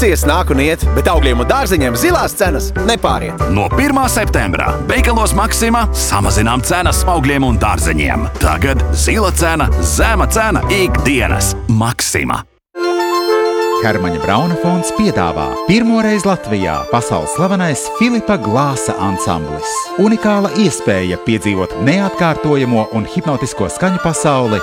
Akcijas nāk un iet, bet augļiem un dārzeņiem zilās cenas nepāriet. No 1. septembra veikalos Maxima samazinām cenas augļiem un dārzeņiem. Tagad zila cena, zema cena ikdienas. Maxima. Hermaņa Brauna fonds piedāvā pirmoreiz Latvijā pasaules slavenais Filipa Glāsa ansamblis. Unikāla iespēja piedzīvot neatkārtojamo un hipnotisko skaņu pasauli